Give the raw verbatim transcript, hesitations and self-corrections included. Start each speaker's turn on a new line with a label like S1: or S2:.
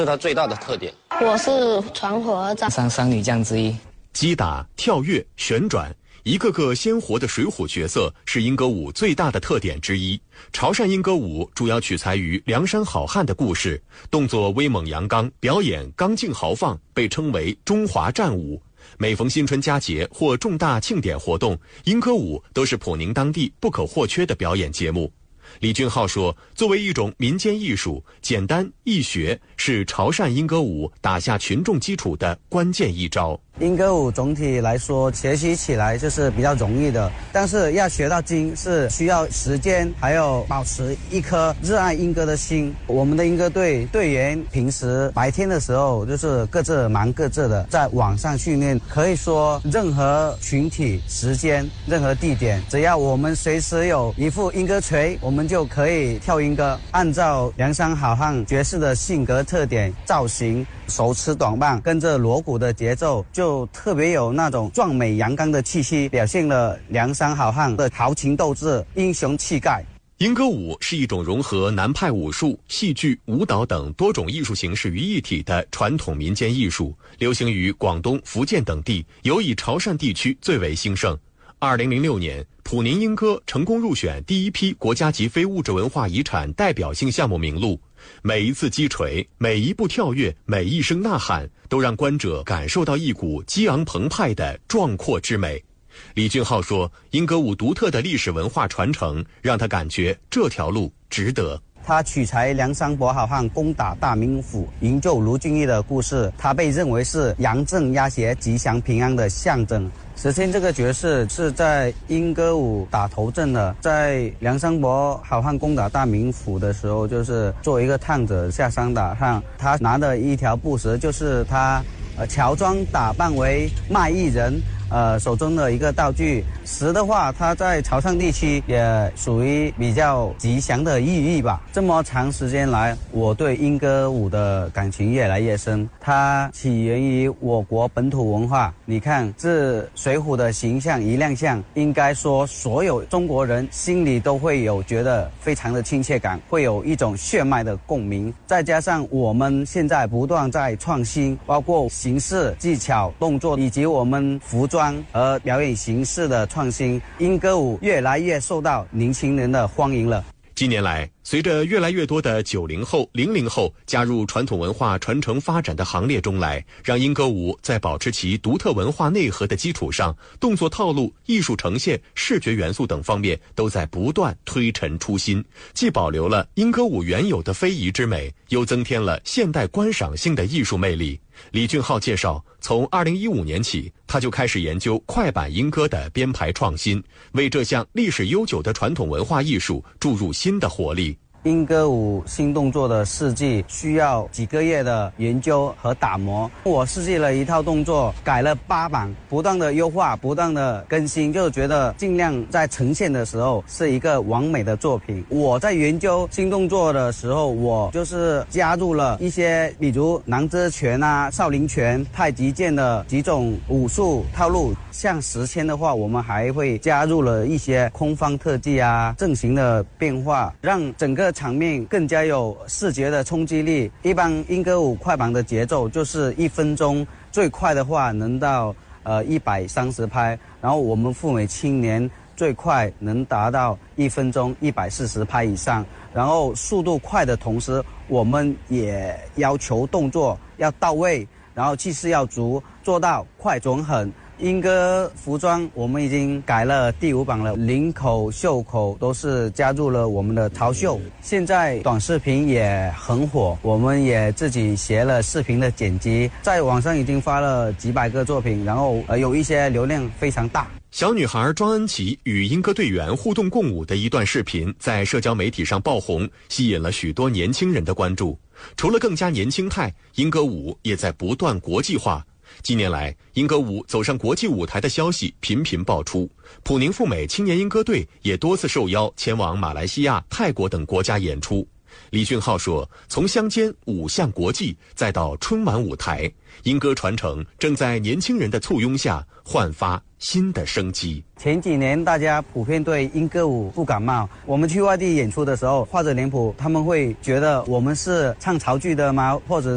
S1: 是它最大的特点。
S2: 我是传火掌
S3: 三三女将之一。
S4: 击打、跳跃、旋转，一个个鲜活的水浒角色是英歌舞最大的特点之一。潮汕英歌舞主要取材于梁山好汉的故事，动作威猛阳刚，表演刚劲豪放，被称为中华战舞。每逢新春佳节或重大庆典活动，英歌舞都是普宁当地不可或缺的表演节目。李俊浩说，作为一种民间艺术，简单易学是潮汕英歌舞打下群众基础的关键一招。
S5: 英歌舞总体来说学习起来就是比较容易的，但是要学到精是需要时间，还有保持一颗热爱英歌的心。我们的英歌队队员平时白天的时候就是各自忙各自的，在网上训练，可以说任何群体、时间、任何地点，只要我们随时有一副英歌锤，我们就可以跳英歌。按照梁山好汉角色的性格特点、造型，手持短棒，跟着锣鼓的节奏，就特别有那种壮美阳刚的气息，表现了梁山好汉的豪情斗志、英雄气概。
S4: 英歌舞是一种融合南派武术、戏剧、舞蹈等多种艺术形式于一体的传统民间艺术，流行于广东、福建等地，尤以潮汕地区最为兴盛。二零零六年，普宁英歌成功入选第一批国家级非物质文化遗产代表性项目名录。每一次击锤，每一步跳跃，每一声呐喊，都让观者感受到一股激昂澎湃的壮阔之美。李俊浩说，英歌舞独特的历史文化传承，让他感觉这条路值得。
S5: 他取材梁山伯好汉攻打大名府、营救卢俊义的故事，他被认为是杨震压邪、吉祥平安的象征。石谦这个角色是在英歌舞打头阵的，在梁山伯好汉攻打大名府的时候，就是作为一个探子下山打探，他拿的一条布绳，就是他呃乔装打扮为卖艺人。呃，手中的一个道具石的话，它在潮汕地区也属于比较吉祥的寓意吧。这么长时间来，我对英歌舞的感情越来越深。它起源于我国本土文化。你看，这水浒的形象一亮相，应该说所有中国人心里都会有觉得非常的亲切感，会有一种血脉的共鸣。再加上我们现在不断在创新，包括形式、技巧、动作，以及我们服装和表演形式的创新，英歌舞越来越受到年轻人的欢迎了。
S4: 近年来，随着越来越多的九零后、零零后加入传统文化传承发展的行列中来，让英歌舞在保持其独特文化内核的基础上，动作套路、艺术呈现、视觉元素等方面都在不断推陈出新，既保留了英歌舞原有的非遗之美，又增添了现代观赏性的艺术魅力。李俊浩介绍，从二零一五年起，他就开始研究快板英歌的编排创新，为这项历史悠久的传统文化艺术注入新的活力。
S5: 英歌舞新动作的设计需要几个月的研究和打磨。我设计了一套动作，改了八版，不断的优化，不断的更新，就觉得尽量在呈现的时候是一个完美的作品。我在研究新动作的时候，我就是加入了一些比如南遮拳啊、少林拳、太极剑的几种武术套路。像石谦的话，我们还会加入了一些空方特技啊、阵型的变化，让整个场面更加有视觉的冲击力。一般英歌舞快板的节奏就是一分钟，最快的话能到呃一百三十拍，然后我们赴美青年最快能达到一分钟一百四十拍以上。然后速度快的同时，我们也要求动作要到位，然后气势要足，做到快准狠。英歌服装我们已经改了第五版了，领口、袖口都是加入了我们的潮绣。现在短视频也很火，我们也自己学了视频的剪辑，在网上已经发了几百个作品，然后呃有一些流量非常大。
S4: 小女孩庄恩琪与英歌队员互动共舞的一段视频在社交媒体上爆红，吸引了许多年轻人的关注。除了更加年轻态，英歌舞也在不断国际化。近年来，英歌舞走上国际舞台的消息频频爆出，普宁赴美青年英歌队也多次受邀前往马来西亚、泰国等国家演出。李俊浩说，从乡间舞向国际，再到春晚舞台，英歌传承正在年轻人的簇拥下焕发新的生机。
S5: 前几年大家普遍对英歌舞不感冒，我们去外地演出的时候，画着脸谱，他们会觉得我们是唱潮剧的吗？或者